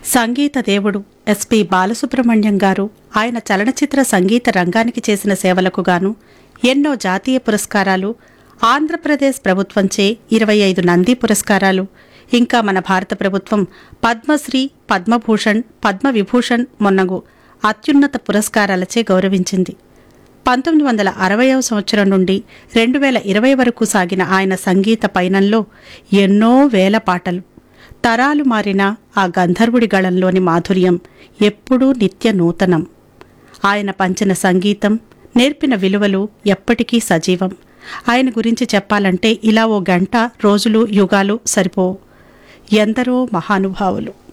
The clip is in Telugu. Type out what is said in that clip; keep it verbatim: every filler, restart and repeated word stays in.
సంగీత దేవుడు ఎస్పి బాలసుబ్రహ్మణ్యం గారు ఆయన చలనచిత్ర సంగీత రంగానికి చేసిన సేవలకు గాను ఎన్నో జాతీయ పురస్కారాలు, ఆంధ్రప్రదేశ్ ప్రభుత్వంచే ఇరవై ఐదు నంది పురస్కారాలు, ఇంకా మన భారత ప్రభుత్వం పద్మశ్రీ, పద్మభూషణ్, పద్మవిభూషణ్ మొన్నగు అత్యున్నత పురస్కారాలచే గౌరవించింది. పంతొమ్మిది వందల అరవైవ సంవత్సరం నుండి రెండు వేల ఇరవై వరకు సాగిన ఆయన సంగీత పయనంలో ఎన్నో వేల పాటలు. తరాలు మారిన ఆ గంధర్వుడి గళంలోని మాధుర్యం ఎప్పుడూ నిత్య నూతనం. ఆయన పంచిన సంగీతం, నేర్పిన విలువలు ఎప్పటికీ సజీవం. ఆయన గురించి చెప్పాలంటే ఇలా ఓ గంట, రోజులు, యుగాలు సరిపోవు. ఎందరో మహానుభావులు.